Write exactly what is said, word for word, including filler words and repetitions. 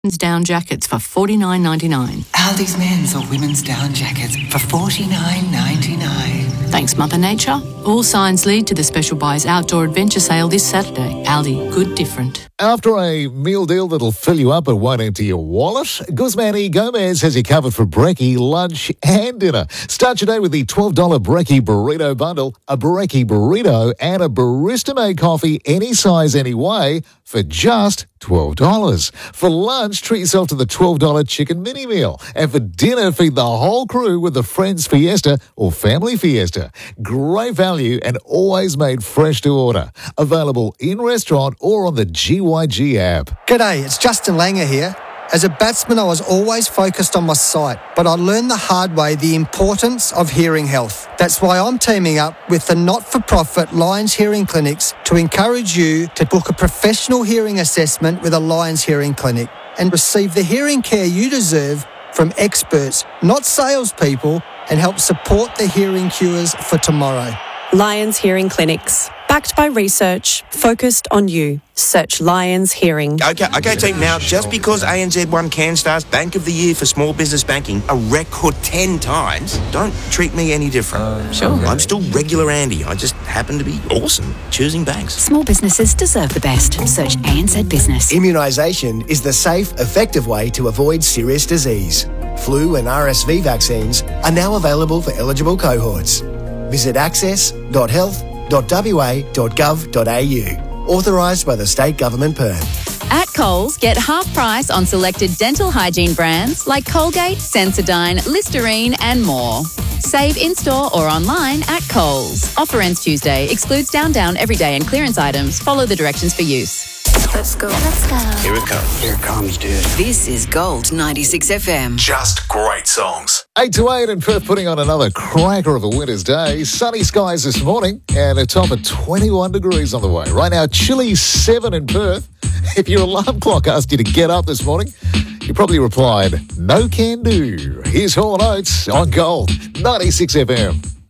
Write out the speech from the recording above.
down jackets for forty-nine ninety-nine. Aldi's men's or women's down jackets for forty-nine ninety-nine. Thanks, Mother Nature. All signs lead to the Special Buys Outdoor Adventure Sale this Saturday. Aldi, good different. After a meal deal that'll fill you up but won't empty your wallet, Guzman y Gomez has you covered for brekkie, lunch and dinner. Start your day with the twelve dollars brekkie burrito bundle, a brekkie burrito and a barista-made coffee any size, any way for just twelve dollars. For lunch, treat yourself to the twelve dollars chicken mini meal. And for dinner, feed the whole crew with the Friends Fiesta or Family Fiesta. Great value and always made fresh to order. Available in restaurant or on the G Y G app. G'day, it's Justin Langer here. As a batsman, I was always focused on my sight, but I learned the hard way the importance of hearing health. That's why I'm teaming up with the not-for-profit Lions Hearing Clinics to encourage you to book a professional hearing assessment with a Lions Hearing Clinic and receive the hearing care you deserve from experts, not salespeople, and help support the hearing cures for tomorrow. Lions Hearing Clinics. Backed by research, focused on you. Search Lions Hearing. Okay, okay, team. Now, just because A N Z won CanStar's Bank of the Year for Small Business Banking a record ten times, don't treat me any different. Uh, sure. I'm still regular Andy. I just happen to be awesome choosing banks. Small businesses deserve the best. Search A N Z Business. Immunisation is the safe, effective way to avoid serious disease. Flu and R S V vaccines are now available for eligible cohorts. Visit access dot health dot w a dot gov dot a u. Authorised by the State Government Perth. At Coles, get half price on selected dental hygiene brands like Colgate, Sensodyne, Listerine and more. Save in-store or online at Coles. Offer ends Tuesday. Excludes Down Down, Everyday and clearance items. Follow the directions for use. Let's go. Let's go. Here it comes. Here it comes, dude. This is Gold ninety-six F M. Just great songs. eight to eight and Perth putting on another cracker of a winter's day. Sunny skies this morning and a top of twenty-one degrees on the way. Right now, chilly seven in Perth. If your alarm clock asked you to get up this morning, you probably replied, no can do. Here's Hall and Oates on Gold ninety-six F M.